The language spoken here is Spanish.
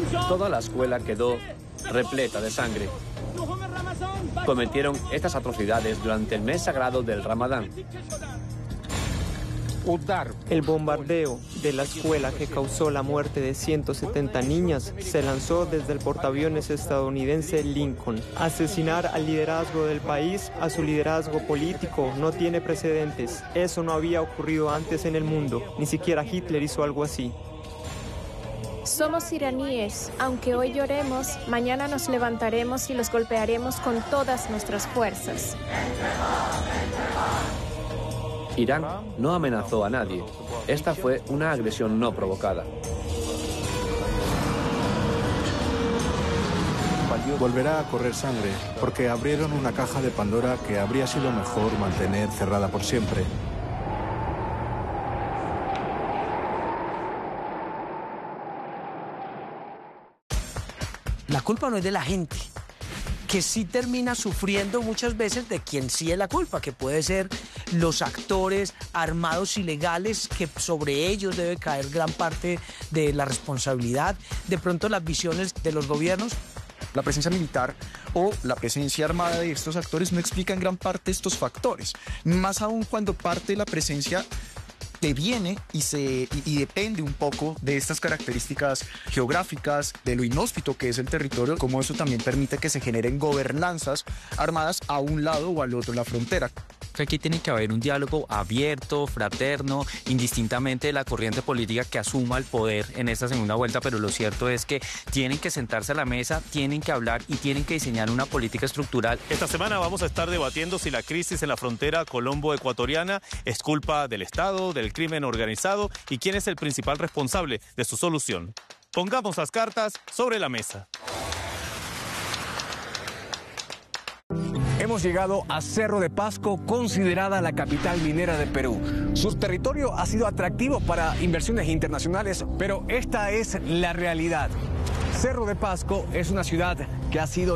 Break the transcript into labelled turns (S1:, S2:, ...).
S1: Toda la escuela quedó repleta de sangre. Cometieron estas atrocidades durante el mes sagrado del Ramadán.
S2: El bombardeo de la escuela que causó la muerte de 170 niñas se lanzó desde el portaaviones estadounidense Lincoln. Asesinar al liderazgo del país, a su liderazgo político, no tiene precedentes. Eso no había ocurrido antes en el mundo. Ni siquiera Hitler hizo algo así.
S3: Somos iraníes. Aunque hoy lloremos, mañana nos levantaremos y los golpearemos con todas nuestras fuerzas.
S1: Irán no amenazó a nadie. Esta fue una agresión no provocada.
S4: Volverá a correr sangre, porque abrieron una caja de Pandora que habría sido mejor mantener cerrada por siempre.
S5: La culpa no es de la gente, que sí termina sufriendo muchas veces de quien sí es la culpa, que puede ser los actores armados ilegales, que sobre ellos debe caer gran parte de la responsabilidad, de pronto las visiones de los gobiernos.
S6: La presencia militar o la presencia armada de estos actores no explica en gran parte estos factores, más aún cuando parte de la presencia deviene y depende un poco de estas características geográficas, de lo inhóspito que es el territorio, como eso también permite que se generen gobernanzas armadas a un lado o al otro de la frontera.
S7: Aquí tiene que haber un diálogo abierto, fraterno, indistintamente de la corriente política que asuma el poder en esta segunda vuelta, pero lo cierto es que tienen que sentarse a la mesa, tienen que hablar y tienen que diseñar una política estructural.
S8: Esta semana vamos a estar debatiendo si la crisis en la frontera colombo-ecuatoriana es culpa del Estado, del crimen organizado y quién es el principal responsable de su solución. Pongamos las cartas sobre la mesa.
S9: Hemos llegado a Cerro de Pasco, considerada la capital minera de Perú. Su territorio ha sido atractivo para inversiones internacionales, pero esta es la realidad. Cerro de Pasco es una ciudad que ha sido